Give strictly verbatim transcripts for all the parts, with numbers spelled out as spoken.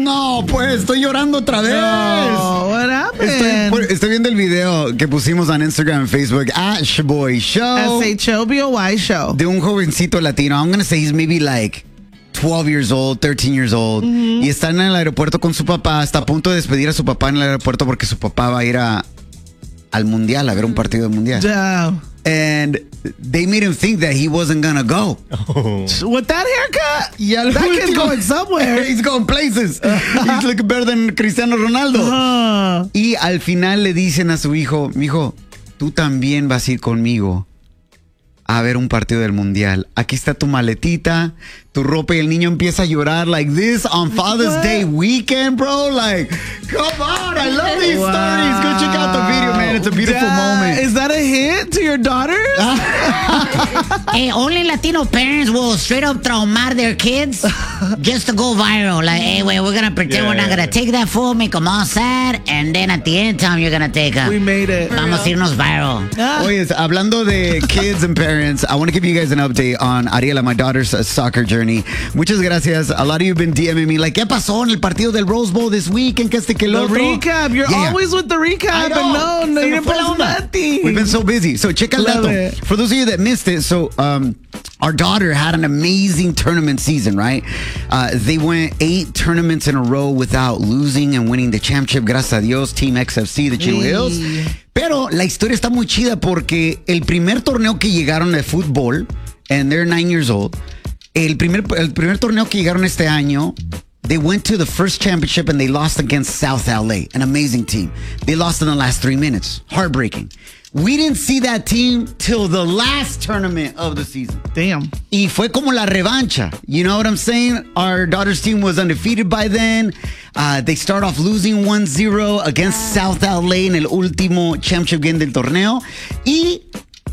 No, pues estoy llorando otra vez. No, what happened? Estoy, estoy viendo el video que pusimos en Instagram and Facebook at Shaboy Show. S H O B O Y Show. De un jovencito latino. I'm going to say he's maybe like twelve years old, thirteen years old. Mm-hmm. Y está en el aeropuerto con su papá. Está a punto de despedir a su papá en el aeropuerto porque su papá va a ir a, al mundial, a ver un partido del mundial. Yeah. And they made him think that he wasn't gonna go. Oh. With that haircut, yeah, that kid's going somewhere. He's going places. He's looking better than Cristiano Ronaldo. Uh-huh. Y al final le dicen a su hijo, mijo, tú también vas a ir conmigo a ver un partido del mundial. Aquí está tu maletita, tu ropa, y el niño empieza a llorar like this on Father's What? Day weekend, bro. Like, come on, I love these wow. stories. Go check out the video, man. It's a beautiful Dad, moment. Is that a hint to your daughters? Hey, only Latino parents will straight up traumar their kids just to go viral. Like, hey, wait, we're gonna pretend yeah, we're not gonna take that fool, make them all sad, and then at the end time you're gonna take them. We made it. Vamos a irnos viral. Ah. Oye, hablando de kids and parents, I want to give you guys an update on Ariela, my daughter's uh, soccer journey. Muchas gracias. A lot of you have been DMing me like, ¿qué pasó en el partido del Rose Bowl this weekend? ¿Qué este que el otro? The recap. You're yeah. always with the recap. But no, no, you didn't post nothing. We've been so busy. So check out that. For those of you that missed it, so um, our daughter had an amazing tournament season, right? Uh, they went eight tournaments in a row without losing and winning the championship. Gracias a Dios, Team X F C de Chino Hills. Pero la historia está muy chida porque el primer torneo que llegaron de fútbol, and they're nine years old, El primer, el primer torneo que llegaron este año, they went to the first championship and they lost against South L A, an amazing team. They lost in the last three minutes. Heartbreaking. We didn't see that team till the last tournament of the season. Damn. Y fue como la revancha. You know what I'm saying? Our daughter's team was undefeated by then. Uh, they start off losing one zero against South L A en el último championship game del torneo. Y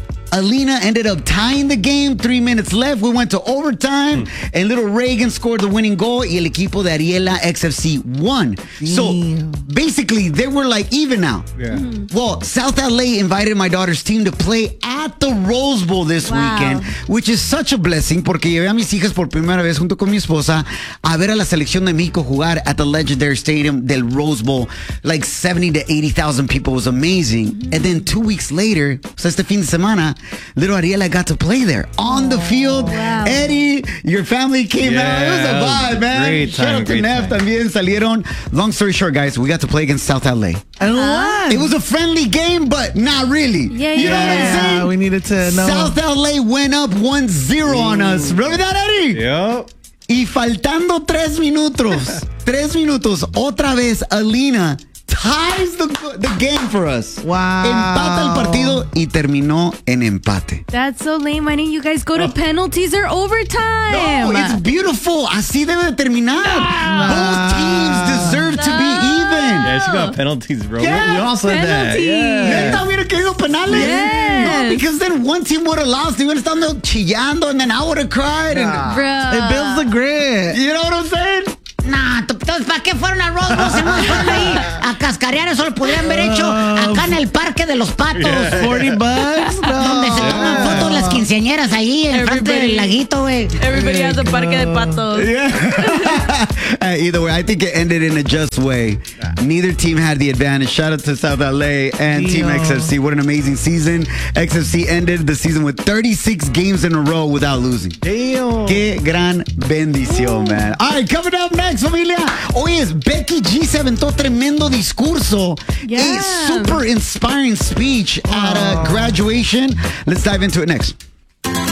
Alina ended up tying the game, three minutes left. We went to overtime, mm. and little Reagan scored the winning goal, y el equipo de Ariela X F C won. Damn. So basically, they were like even now. Yeah. Mm-hmm. Well, South L A invited my daughter's team to play at the Rose Bowl this wow. weekend, which is such a blessing, porque llevé a mis hijas por primera vez junto con mi esposa a ver a la selección de México jugar at the legendary stadium del Rose Bowl. Like seventy to eighty thousand people. It was amazing. Mm-hmm. And then two weeks later, so este fin de semana, little Ariela got to play there on oh, the field. Wow. Eddie, your family came yeah, out. It was a vibe, man. Great time, Shout out to great Neff time. también salieron. Long story short, guys, we got to play against South L A. And what? It was a friendly game, but not really. Yeah, you yeah. know what I'm saying? We needed to know. South L A went up one zero on us. Remember that, Eddie? Yep. Y faltando tres minutos, tres minutos, otra vez Alina ties the, the game for us. Wow. Empata el partido y terminó en empate. That's so lame. Why didn't you guys go to oh. penalties or overtime? No, it's beautiful. Así debe de terminar. Nah. Both teams deserve nah. to be even. Yeah, she got penalties, bro. Yeah, we all said that. Yeah. ¿Neta hubiera querido penales? Yes. No, because then one team would have lost. They would have estado chillando, and then I would have cried. Nah. And, Bro. It builds the grit. You know what I'm saying? Nah, entonces, ¿para qué fueron a Rose Bowl? Se nos fueron ahí a cascarear. Eso lo podrían haber hecho acá en el Parque de los Patos. Yeah. forty bucks? No. Donde se toman yeah. fotos las quinceañeras ahí en frente del laguito, güey. Everybody has a Parque de Patos. Yeah. uh, either way, I think it ended in a just way. Neither team had the advantage. Shout out to South L A and Damn. Team X F C. What an amazing season. X F C ended the season with thirty-six games in a row without losing. Damn. Qué gran bendición, Ooh. Man. All right, coming up next, familia. Hoy es Becky G se aventó tremendo discurso. Yeah. A super inspiring speech at a graduation. Let's dive into it next.